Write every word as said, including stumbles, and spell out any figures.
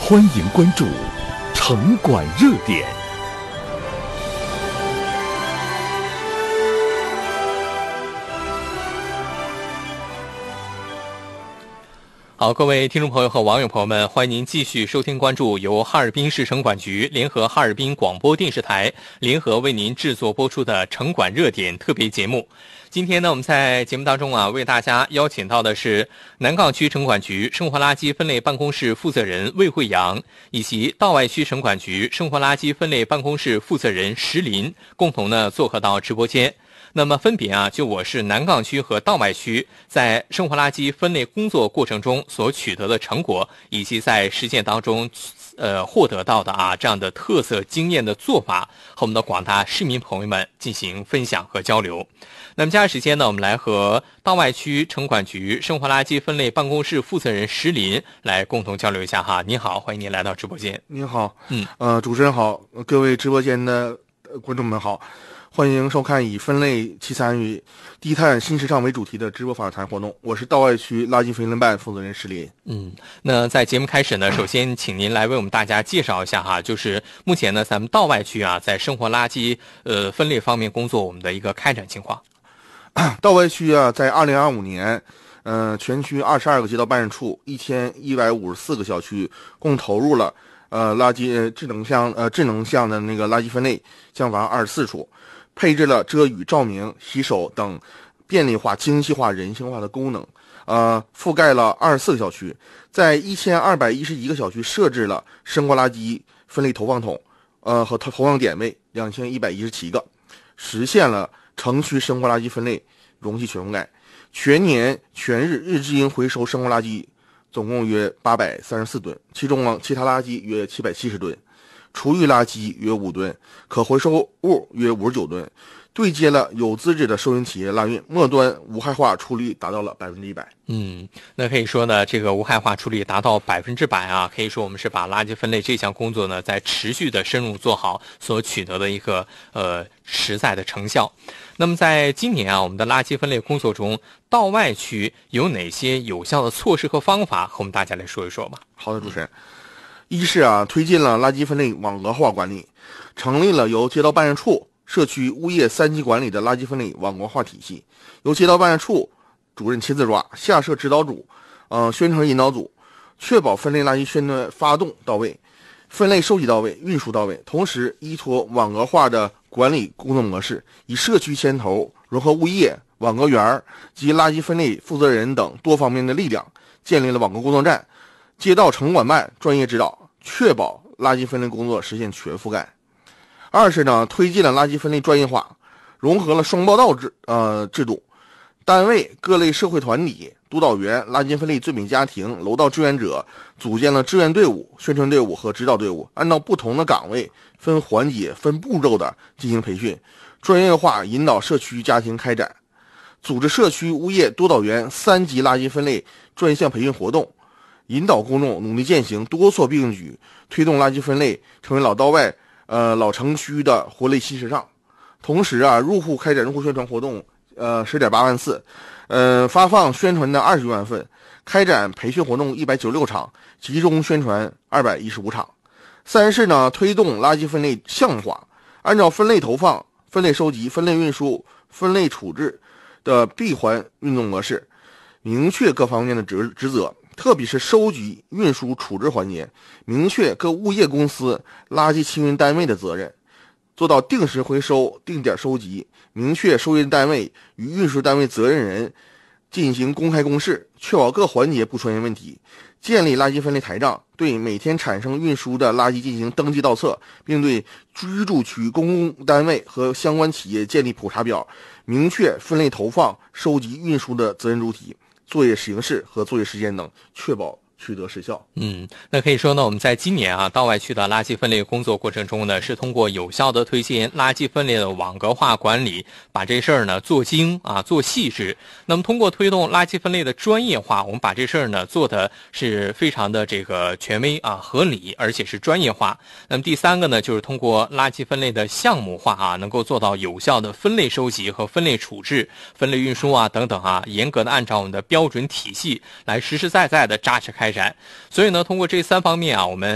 欢迎关注城管热点。 好，各位听众朋友和网友朋友们，欢迎您继续收听关注由哈尔滨市城管局联合哈尔滨广播电视台联合为您制作播出的城管热点特别节目。今天呢，我们在节目当中啊，为大家邀请到的是南岗区城管局生活垃圾分类办公室负责人魏慧阳，以及道外区城管局生活垃圾分类办公室负责人石林，共同呢做客到直播间。那么分别啊，就我市南岗区和道外区在生活垃圾分类工作过程中所取得的成果，以及在实践当中呃获得到的啊这样的特色经验的做法，和我们的广大市民朋友们进行分享和交流。那么接下来时间呢，我们来和道外区城管局生活垃圾分类办公室负责人石林来共同交流一下哈。您好，欢迎您来到直播间。 您好， 嗯， 呃，主持人好，各位直播间的观众们好。欢迎收看以分类齐参与、低碳新时尚为主题的直播访谈活动。我是道外区垃圾分类办负责人石林。 嗯，那在节目开始呢，首先请您来为我们大家介绍一下哈，就是目前呢，咱们道外区啊，在生活垃圾呃分类方面工作，我们的一个开展情况。 道外区啊，在二零二五年，呃，全区二十二个街道办事处、一千一百五十四个小区，共投入了呃垃圾呃智能项呃智能项的那个垃圾分类厢房二十四处。配置了遮雨、照明、洗手等便利化、精细化、人性化的功能，呃，覆盖了二十四个小区，在一千二百一十一个小区设置了生活垃圾分类投放桶，呃和投投放点位两千一百一十七个，实现了城区生活垃圾分类容器全覆盖。全年全日日之音回收生活垃圾总共约八百三十四吨，其中呢，其他垃圾约七百七十吨。厨余垃圾约五吨，可回收物约五十九吨，对接了有资质的收银企业拉运，末端无害化处理达到了百分之一百。 嗯，那可以说呢，这个无害化处理达到百分之百啊，可以说我们是把垃圾分类这项工作呢，在持续的深入做好所取得的一个呃实在的成效。那么在今年啊，我们的垃圾分类工作中，道外区有哪些有效的措施和方法，和我们大家来说一说吧。 好的，主持人。一是啊，推进了垃圾分类网格化管理，成立了由街道办事处、社区、物业三级管理的垃圾分类网格化体系，由街道办事处主任亲自抓，下设指导组、呃宣传引导组，确保分类垃圾宣传发动到位，分类收集到位，运输到位。同时，依托网格化的管理工作模式，以社区牵头，融合物业、网格员及垃圾分类负责人等多方面的力量，建立了网格工作站。街道城管办专业指导，确保垃圾分类工作实现全覆盖。二是呢，推进了垃圾分类专业化，融合了双报道制呃制度，单位各类社会团体、督导员、垃圾分类最美家庭、楼道志愿者组建了志愿队伍、宣传队伍和指导队伍，按照不同的岗位分环节、分步骤的进行培训，专业化引导社区家庭开展，组织社区物业督导员三级垃圾分类专项培训活动。引导公众努力践行多措并举，推动垃圾分类成为老道外、呃老城区的活类新时尚。同时啊，入户开展入户宣传活动，呃十点八万次，呃发放宣传的二十万份，开展培训活动一百九十六场，集中宣传二百一十五场。三是呢，推动垃圾分类项目化，按照分类投放、分类收集、分类运输、分类处置的闭环运动模式，明确各方面的职职责。特别是收集、运输、处置环节，明确各物业公司、垃圾清运单位的责任，做到定时回收、定点收集，明确收运单位与运输单位责任人进行公开公示，确保各环节不出现问题。建立垃圾分类台账，对每天产生运输的垃圾进行登记倒册，并对居住区公共单位和相关企业建立普查表，明确分类投放、收集、运输的责任主体、作业形式和作业时间等，确保取得实效。 嗯，那可以说呢，我们在今年啊，道外区的垃圾分类工作过程中呢，是通过有效的推进垃圾分类的网格化管理，把这事儿呢做精啊，做细致。那么通过推动垃圾分类的专业化，我们把这事儿呢做的是非常的这个权威啊、合理，而且是专业化。那么第三个呢，就是通过垃圾分类的项目化啊，能够做到有效的分类收集和分类处置、分类运输啊等等啊，严格的按照我们的标准体系来实实在在的扎实开展。所以呢，通过这三方面啊，我们